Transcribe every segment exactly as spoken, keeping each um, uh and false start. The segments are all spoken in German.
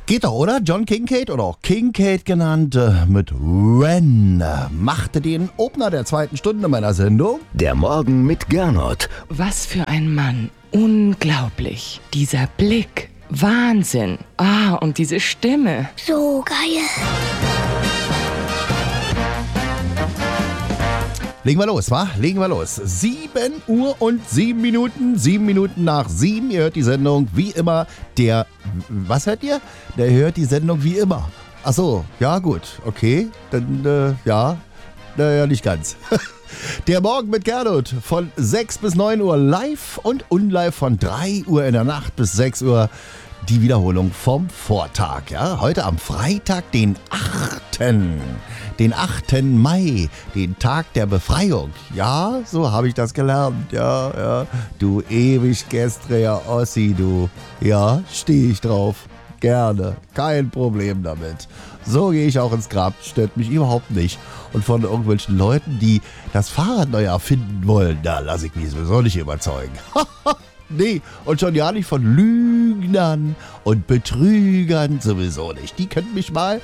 Geht doch, oder? John Kincade oder auch Kincade genannt, äh, mit When machte den Opener der zweiten Stunde meiner Sendung. Der Morgen mit Gernot. Was für ein Mann. Unglaublich. Dieser Blick. Wahnsinn. Ah, und diese Stimme. So geil. Legen wir los, wa? Legen wir los. sieben Uhr und sieben Minuten, sieben Minuten nach sieben. Ihr hört die Sendung wie immer. Der, was hört ihr? Der hört die Sendung wie immer. Ach so, ja gut, okay. Dann, äh, ja, naja, nicht ganz. Der Morgen mit Gernot von sechs bis neun Uhr live und unlive von drei Uhr in der Nacht bis sechs Uhr. Die Wiederholung vom Vortag, ja. Heute am Freitag, den achten Den achten Mai, den Tag der Befreiung. Ja, so habe ich das gelernt, ja, ja. Du ewig gestriger Ossi, du. Ja, stehe ich drauf. Gerne. Kein Problem damit. So gehe ich auch ins Grab. Stört mich überhaupt nicht. Und von irgendwelchen Leuten, die das Fahrrad neu erfinden wollen, da lasse ich mich sowieso nicht überzeugen. Nee, und schon ja nicht von Lügnern und Betrügern sowieso nicht. Die könnten mich mal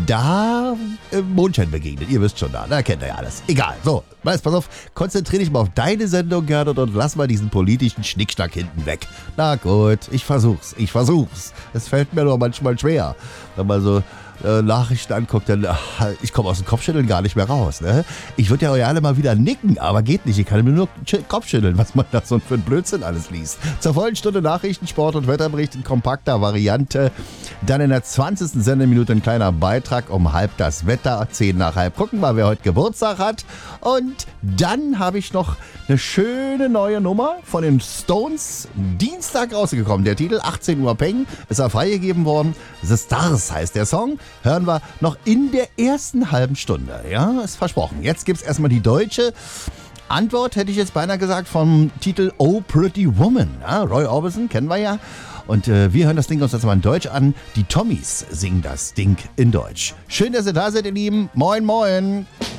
da im Mondschein begegnen. Ihr wisst schon da, da kennt ihr ja alles. Egal, so, pass auf, konzentrier dich mal auf deine Sendung, Gernot, und lass mal diesen politischen Schnickschnack hinten weg. Na gut, ich versuch's, ich versuch's. Es fällt mir nur manchmal schwer, wenn man so äh, Nachrichten anguckt, dann ach, ich komme aus dem Kopfschütteln gar nicht mehr raus. Ne? Ich würde ja alle mal wieder nicken, aber geht nicht. Ich kann mir nur Kopfschütteln, was man da so für ein Blödsinn alles liest. Zur vollen Stunde Nachrichten, Sport und Wetterbericht in kompakter Variante. Dann in der zwanzigsten Sendeminute ein kleiner Beitrag um halb das Wetter, zehn nach halb. Gucken wir, wer heute Geburtstag hat. Und dann habe ich noch eine schöne neue Nummer von den Stones. Dienstag rausgekommen. Der Titel achtzehn Uhr Peng ist er freigegeben worden. The Stars heißt der Song. Hören wir noch in der ersten halben Stunde. Ja, ist versprochen. Jetzt gibt es erstmal die deutsche Antwort, hätte ich jetzt beinahe gesagt, vom Titel Oh Pretty Woman. Ja, Roy Orbison kennen wir ja. Und äh, wir hören das Ding uns jetzt mal in Deutsch an. Die Tommys singen das Ding in Deutsch. Schön, dass ihr da seid, ihr Lieben. Moin, moin.